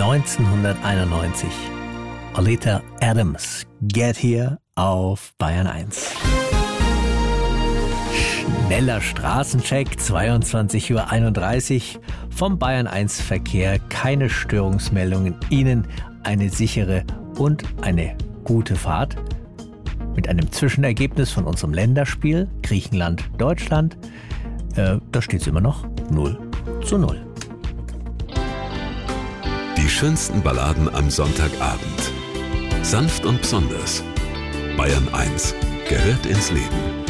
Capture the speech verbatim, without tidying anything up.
neunzehnhunderteinundneunzig. Oleta Adams, Get Here auf Bayern eins. Schneller Straßencheck, zweiundzwanzig Uhr einunddreißig. Vom Bayern eins Verkehr keine Störungsmeldungen. Ihnen eine sichere und eine gute Fahrt. Mit einem Zwischenergebnis von unserem Länderspiel Griechenland-Deutschland. Äh, da steht es immer noch null zu null. Die schönsten Balladen am Sonntagabend. Sanft und besonders. Bayern eins gehört ins Leben.